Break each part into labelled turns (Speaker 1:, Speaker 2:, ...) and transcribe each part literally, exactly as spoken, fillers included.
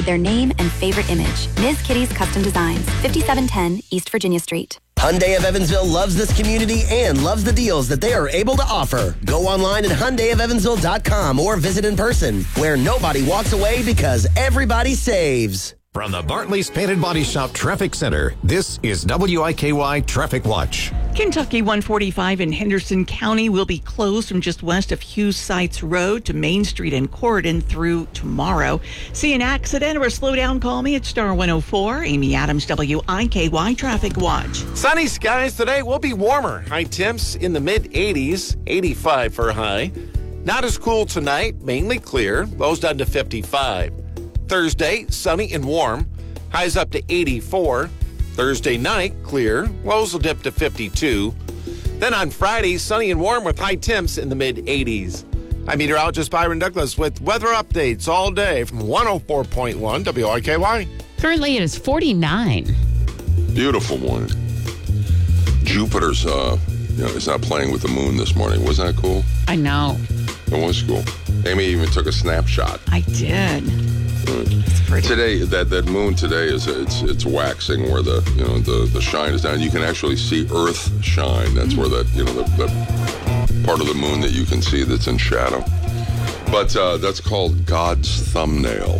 Speaker 1: with their name and favorite image. Miz Kitty's Custom Designs, fifty-seven ten East Virginia Street.
Speaker 2: Hyundai of Evansville loves this community and loves the deals that they are able to offer. Go online at Hyundai of Evansville dot com or visit in person, where nobody walks away because everybody saves.
Speaker 3: From the Bartley's Painted Body Shop Traffic Center, this is W I K Y Traffic Watch.
Speaker 4: Kentucky one forty-five in Henderson County will be closed from just west of Hughes Sites Road to Main Street and Corridon through tomorrow. See an accident or a slowdown, call me at Star one oh four. Amy Adams, W I K Y Traffic Watch.
Speaker 5: Sunny skies today will be warmer. High temps in the mid eighties, eighty-five for a high. Not as cool tonight, mainly clear. Lows down to fifty-five. Thursday, sunny and warm. Highs up to eighty-four. Thursday night, clear. Lows will dip to fifty-two. Then on Friday, sunny and warm with high temps in the mid eighties. I'm meteorologist Byron Douglas with weather updates all day from one oh four point one W I K Y.
Speaker 6: Currently, it is forty-nine.
Speaker 7: Beautiful morning. Jupiter's, uh, you know, is not playing with the moon this morning. Wasn't that cool?
Speaker 6: I know.
Speaker 7: It was cool. Amy even took a snapshot.
Speaker 4: I did.
Speaker 7: Right. Today, that, that moon today is it's it's waxing where the you know the, the shine is down. You can actually see Earth shine. That's mm. where that you know the, the part of the moon that you can see that's in shadow. But uh, that's called God's thumbnail.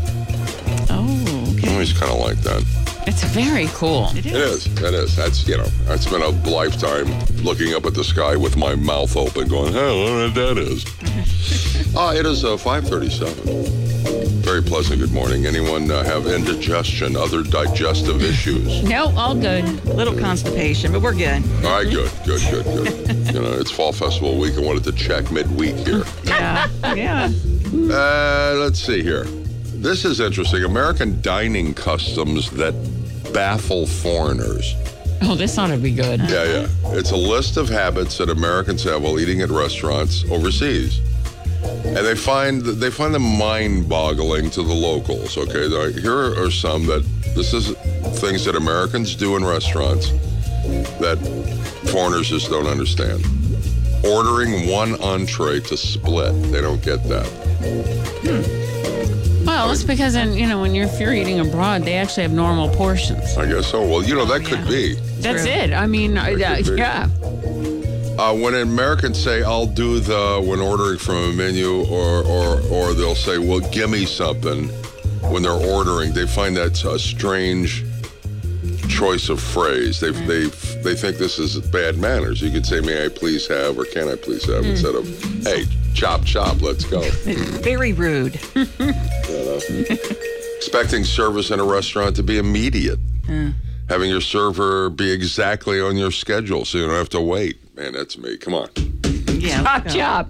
Speaker 6: Oh, okay.
Speaker 7: I always kind of like that.
Speaker 6: It's very cool.
Speaker 4: It is.
Speaker 7: It is. It is. That's, you know, I spent a lifetime looking up at the sky with my mouth open going, oh, I don't know what that is. uh, it is uh, five thirty-seven. Very pleasant good morning. Anyone uh, have indigestion, other digestive issues?
Speaker 6: No, all good.
Speaker 4: A little constipation, but we're good.
Speaker 7: All right, good, good, good, good. You know, it's Fall Festival week. I wanted to check midweek here.
Speaker 4: Yeah, yeah.
Speaker 7: Uh, let's see here. This is interesting. American dining customs that baffle foreigners.
Speaker 6: Oh, this ought to be good.
Speaker 7: Yeah, yeah. It's a list of habits that Americans have while eating at restaurants overseas. And they find they find them mind-boggling to the locals, okay? Like, here are some that, this is things that Americans do in restaurants that foreigners just don't understand. Ordering one entree to split. They don't get that.
Speaker 6: Hmm. Well, it's because, in, you know, when you're, if you're eating abroad, they actually have normal portions.
Speaker 7: I guess so. Well, you know, that
Speaker 4: oh,
Speaker 7: could
Speaker 4: yeah.
Speaker 7: be.
Speaker 6: That's
Speaker 4: True.
Speaker 6: it. I mean, uh, yeah.
Speaker 7: Uh, when Americans say, I'll do the, when ordering from a menu, or, or, or they'll say, well, give me something, when they're ordering, they find that's a strange choice of phrase. They they they think this is bad manners. You could say, may I please have, or can I please have, mm. instead of, hey, chop, chop, let's go.
Speaker 4: Very rude.
Speaker 7: You know? Expecting service in a restaurant to be immediate. Mm. Having your server be exactly on your schedule so you don't have to wait. Man, that's me. Come on.
Speaker 4: Yeah.
Speaker 6: Chop, chop.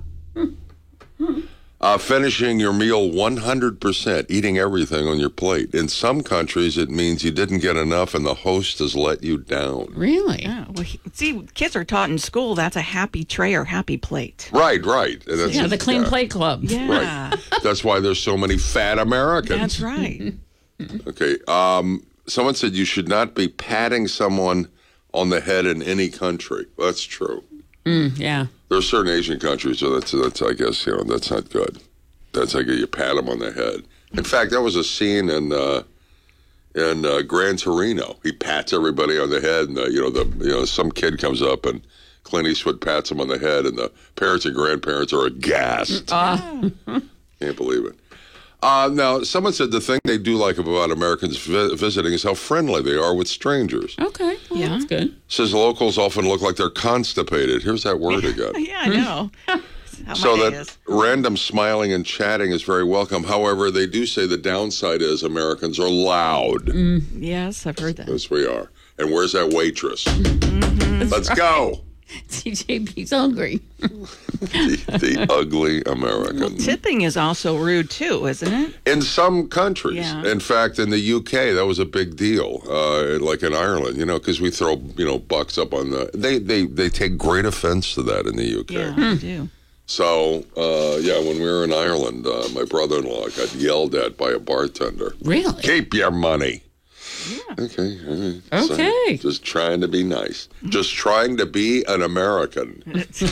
Speaker 7: Uh, finishing your meal one hundred percent, eating everything on your plate. In some countries, it means you didn't get enough and the host has let you down.
Speaker 6: Really?
Speaker 4: Yeah. Well, he, see, kids are taught in school that's a happy tray or happy plate.
Speaker 7: Right, right. And that's
Speaker 6: yeah,
Speaker 7: a,
Speaker 6: the Clean
Speaker 7: yeah.
Speaker 6: Plate Club.
Speaker 4: Yeah.
Speaker 7: Right. That's why there's so many fat Americans.
Speaker 4: That's right.
Speaker 7: Okay. Um, someone said you should not be patting someone on the head in any country. That's true.
Speaker 6: Mm, yeah.
Speaker 7: There are certain Asian countries, so that's, that's, I guess, you know, that's not good. That's like you pat them on the head. In fact, that was a scene in uh, in uh, Gran Torino. He pats everybody on the head, and uh, you know, the you know, some kid comes up and Clint Eastwood pats him on the head, and the parents and grandparents are aghast. Uh. Can't believe it. Uh, now, someone said the thing they do like about Americans vi- visiting is how friendly they are with strangers.
Speaker 6: Okay. Well, yeah. That's good.
Speaker 7: Says locals often look like they're constipated. Here's that word again.
Speaker 4: Yeah, I know.
Speaker 7: So that is. Random smiling and chatting is very welcome. However, they do say the downside is Americans are loud.
Speaker 4: Mm, yes, I've heard that.
Speaker 7: Yes, we are. And where's that waitress? Mm-hmm. Let's right. go.
Speaker 6: C J P's hungry.
Speaker 7: the, the ugly American.
Speaker 4: Well, tipping is also rude, too, isn't it?
Speaker 7: In some countries.
Speaker 4: Yeah.
Speaker 7: In fact, in the U K, that was a big deal. Uh, like in Ireland, you know, because we throw, you know, bucks up on the... They, they, they take great offense to that in the U K.
Speaker 4: Yeah, they do.
Speaker 7: So, uh, yeah, when we were in Ireland, uh, my brother-in-law got yelled at by a bartender.
Speaker 6: Really?
Speaker 7: Keep your money.
Speaker 4: Yeah.
Speaker 7: Okay. All right.
Speaker 6: Okay.
Speaker 7: So, just trying to be nice. Just trying to be an American.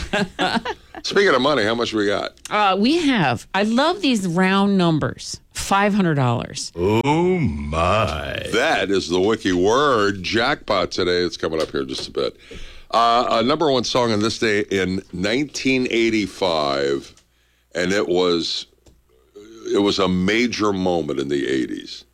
Speaker 7: Speaking of money, how much we got?
Speaker 6: Uh, we have, I love these round numbers. five hundred dollars.
Speaker 8: Oh, my.
Speaker 7: That is the wiki word jackpot today. It's coming up here in just a bit. Uh, a number one song on this day in nineteen eighty-five, and it was it was a major moment in the eighties.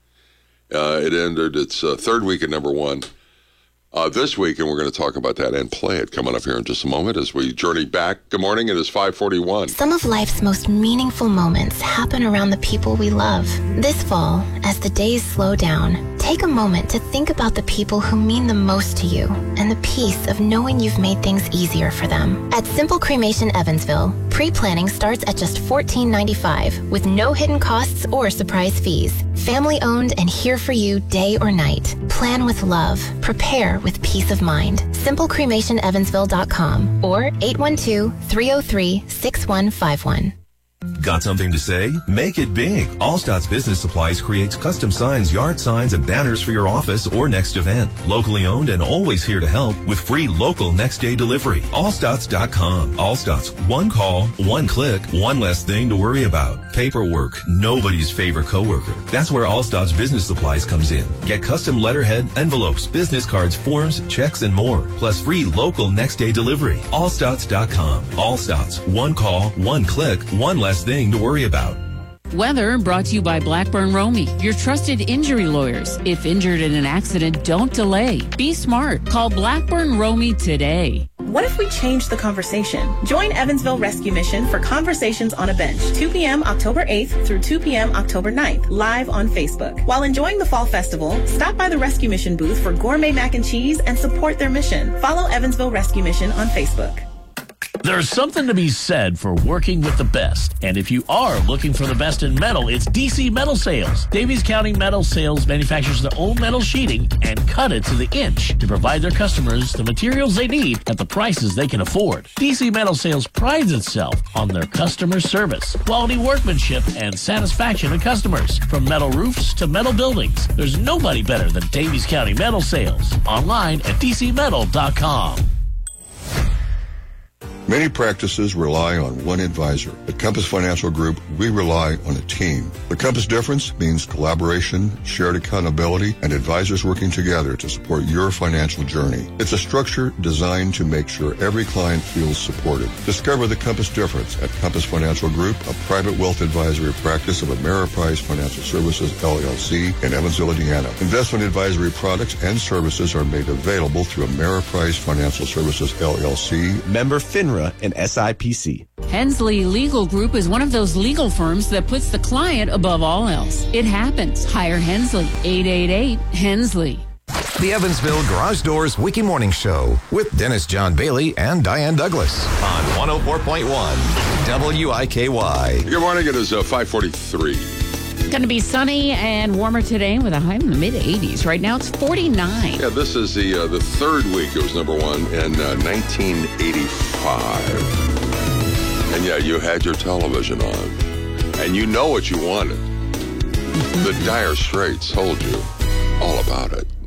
Speaker 7: Uh, it entered its uh, third week at number one uh, this week, and we're going to talk about that and play it coming up here in just a moment as we journey back. Good morning. It is five forty-one.
Speaker 9: Some of life's most meaningful moments happen around the people we love. This fall, as the days slow down, take a moment to think about the people who mean the most to you and the peace of knowing you've made things easier for them. At Simple Cremation Evansville, pre-planning starts at just fourteen ninety-five with no hidden costs or surprise fees. Family owned and here for you day or night. Plan with love. Prepare with peace of mind. simple cremation evansville dot com or eight one two, three oh three, six one five one.
Speaker 8: Got something to say? Make it big. Allstats Business Supplies creates custom signs, yard signs, and banners for your office or next event. Locally owned and always here to help with free local next day delivery. Allstats dot com. Allstats. One call, one click, one less thing to worry about. Paperwork. Nobody's favorite coworker. That's where Allstats Business Supplies comes in. Get custom letterhead, envelopes, business cards, forms, checks, and more. Plus free local next day delivery. Allstats dot com. Allstats. One call, one click, one less thing to worry about.
Speaker 6: Weather brought to you by Blackburn Romy, your trusted injury lawyers. If injured in an accident, don't delay. Be smart. Call Blackburn Romy today.
Speaker 10: What if we change the conversation? Join Evansville Rescue Mission for Conversations on a Bench, two p.m. October eighth through two p.m. October ninth, live on Facebook. While enjoying the Fall Festival, stop by the Rescue Mission booth for gourmet mac and cheese and support their mission. Follow Evansville Rescue Mission on Facebook.
Speaker 11: There's something to be said for working with the best. And if you are looking for the best in metal, it's D C Metal Sales. Davies County Metal Sales manufactures their own metal sheeting and cut it to the inch to provide their customers the materials they need at the prices they can afford. D C Metal Sales prides itself on their customer service, quality workmanship, and satisfaction of customers. From metal roofs to metal buildings, there's nobody better than Davies County Metal Sales. Online at d c metal dot com.
Speaker 12: Many practices rely on one advisor. At Compass Financial Group, we rely on a team. The Compass difference means collaboration, shared accountability, and advisors working together to support your financial journey. It's a structure designed to make sure every client feels supported. Discover the Compass difference at Compass Financial Group, a private wealth advisory practice of Ameriprise Financial Services, L L C, in Evansville, Indiana. Investment advisory products and services are made available through Ameriprise Financial Services, L L C.
Speaker 13: Member FINRA and S I P C.
Speaker 6: Hensley Legal Group is one of those legal firms that puts the client above all else. It happens. Hire Hensley. eight eight eight, Hensley.
Speaker 3: The Evansville Garage Doors Wiki Morning Show with Dennis John Bailey and Diane Douglas on one oh four point one W I K Y.
Speaker 7: Good morning. It is uh, five forty-three.
Speaker 6: It's going to be sunny and warmer today with a high in the mid eighties. Right now it's forty-nine.
Speaker 7: Yeah, this is the uh, the third week it was number one in uh, nineteen eighty-five. And yeah, you had your television on. And you know what you wanted. The Dire Straits told you all about it.